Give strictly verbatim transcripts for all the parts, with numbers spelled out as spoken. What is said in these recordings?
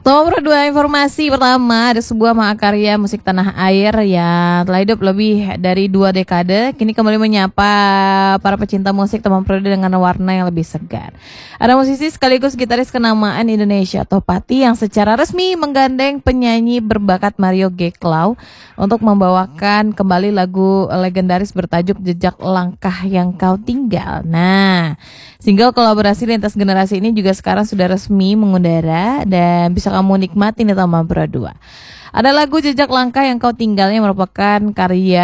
Nomor dua informasi pertama, ada sebuah mahakarya musik tanah air yang telah hidup lebih dari dua dekade, kini kembali menyapa para pecinta musik Tomang Prode dengan warna yang lebih segar. Ada musisi sekaligus gitaris kenamaan Indonesia, Tohpati, yang secara resmi menggandeng penyanyi berbakat Mario G. Clow untuk membawakan kembali lagu legendaris bertajuk Jejak Langkah Yang Kau Tinggal. Nah, single kolaborasi lintas generasi ini juga sekarang sudah resmi mengudara dan bisa kamu nikmati nih Tomang Pro dua. Ada lagu Jejak Langkah Yang Kau Tinggal yang merupakan karya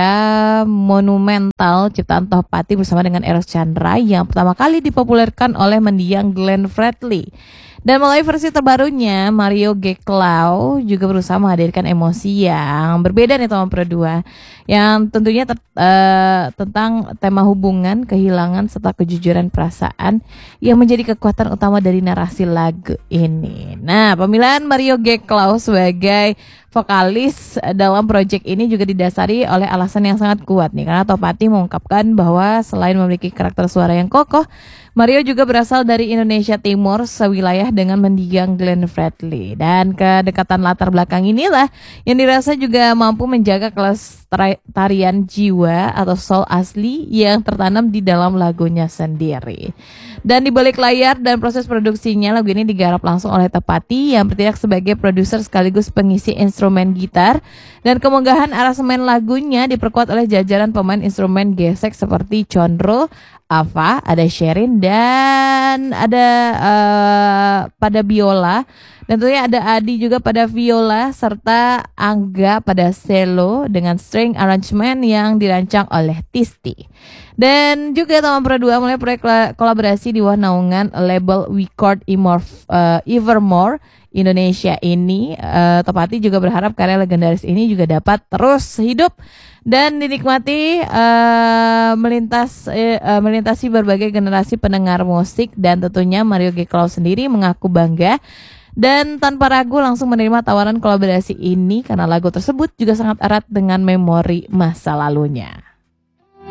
monumental ciptaan Tohpati bersama dengan Eros Chandra yang pertama kali dipopulerkan oleh mendiang Glenn Fredly. Dan melalui versi terbarunya, Mario G. Clow juga berusaha menghadirkan emosi yang berbeda nih Tomang Pro dua, yang tentunya ter, uh, tentang tema hubungan, kehilangan, serta kejujuran perasaan yang menjadi kekuatan utama dari narasi lagu ini. Nah, pemilihan Mario G. Clow sebagai vokalis dalam proyek ini juga didasari oleh alasan yang sangat kuat nih, karena Tohpati mengungkapkan bahwa selain memiliki karakter suara yang kokoh, Mario juga berasal dari Indonesia Timur, sewilayah dengan mendiang Glenn Fredly. Dan kedekatan latar belakang inilah yang dirasa juga mampu menjaga kelestarian jiwa atau soul asli yang tertanam di dalam lagunya sendiri. Dan di balik layar dan proses produksinya, lagu ini digarap langsung oleh Tohpati yang bertindak sebagai produser sekaligus pengisi instrumen gitar. Dan kemegahan aransemen lagunya diperkuat oleh jajaran pemain instrumen gesek seperti Condro, Ava, ada Sherin, dan ada uh, pada biola. Dan tentunya ada Adi juga pada viola, serta Angga pada cello dengan string arrangement yang dirancang oleh Tisti. Dan juga Tomang Pro dua mulai proyek kolaborasi di bawah naungan label Record uh, Evermore Indonesia ini. uh, Tohpati juga berharap karya legendaris ini juga dapat terus hidup dan dinikmati uh, melintas uh, melintasi berbagai generasi pendengar musik. Dan tentunya Mario G. Clow sendiri mengaku bangga dan tanpa ragu langsung menerima tawaran kolaborasi ini karena lagu tersebut juga sangat erat dengan memori masa lalunya.